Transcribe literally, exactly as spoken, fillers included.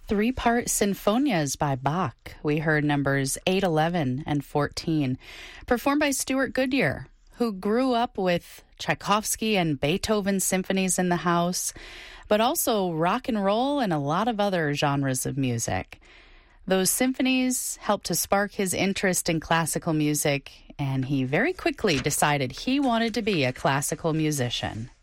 three-part sinfonias by Bach. We heard numbers eight, eleven, and fourteen, performed by Stuart Goodyear, who grew up with Tchaikovsky and Beethoven symphonies in the house, but also rock and roll and a lot of other genres of music. Those symphonies helped to spark his interest in classical music, and he very quickly decided he wanted to be a classical musician.